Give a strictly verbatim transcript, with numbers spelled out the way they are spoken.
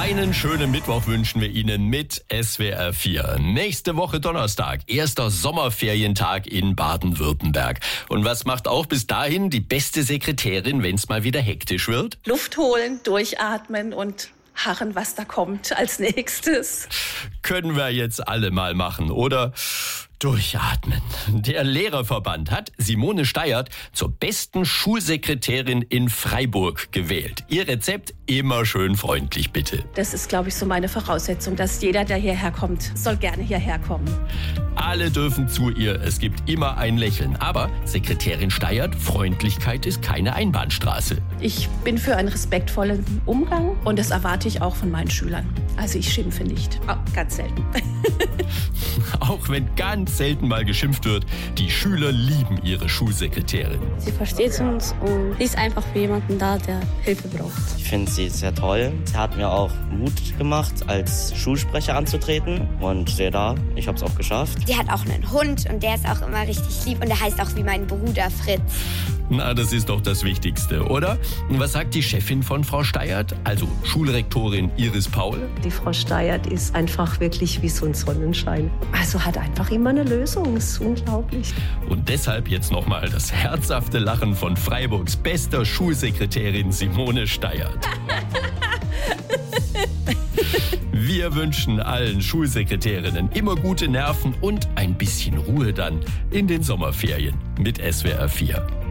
Einen schönen Mittwoch wünschen wir Ihnen mit S W R vier. Nächste Woche Donnerstag, erster Sommerferientag in Baden-Württemberg. Und was macht auch bis dahin die beste Sekretärin, wenn es mal wieder hektisch wird? Luft holen, durchatmen und harren, was da kommt als nächstes. Können wir jetzt alle mal machen, oder? Durchatmen. Der Lehrerverband hat Simone Steiert zur besten Schulsekretärin in Freiburg gewählt. Ihr Rezept: immer schön freundlich, bitte. Das ist, glaube ich, so meine Voraussetzung, dass jeder, der hierher kommt, soll gerne hierher kommen. Alle dürfen zu ihr. Es gibt immer ein Lächeln. Aber Sekretärin Steiert, Freundlichkeit ist keine Einbahnstraße. Ich bin für einen respektvollen Umgang und das erwarte ich auch von meinen Schülern. Also ich schimpfe nicht. Oh, ganz selten. Auch wenn ganz selten mal geschimpft wird, die Schüler lieben ihre Schulsekretärin. Sie versteht uns und sie ist einfach für jemanden da, der Hilfe braucht. Ich finde sie sehr toll. Sie hat mir auch Mut gemacht, als Schulsprecher anzutreten. Und sehe da, ich habe es auch geschafft. Die hat auch einen Hund und der ist auch immer richtig lieb und der heißt auch wie mein Bruder Fritz. Na, das ist doch das Wichtigste, oder? Was sagt die Chefin von Frau Steiert, also Schulrektorin Iris Paul? Die Frau Steiert ist einfach wirklich wie so ein Sonnenschein. Also hat einfach immer eine Lösung, das ist unglaublich. Und deshalb jetzt nochmal das herzhafte Lachen von Freiburgs bester Schulsekretärin Simone Steiert. Wir wünschen allen Schulsekretärinnen immer gute Nerven und ein bisschen Ruhe dann in den Sommerferien mit S W R vier.